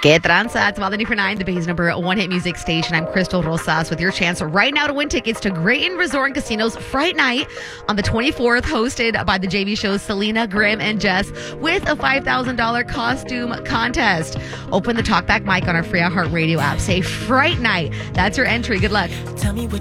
Que tranza, it's Melanie for 9, the Bay's number one hit music station. I'm Crystal Rosas with your chance right now to win tickets to Great Inn Resort and Casino's Fright Night on the 24th, hosted by the JV shows Selena, Grimm, and Jess with a $5,000 costume contest. Open the talkback mic on our free iHeartRadio app. Say Fright Night. That's your entry. Good luck. Tell me what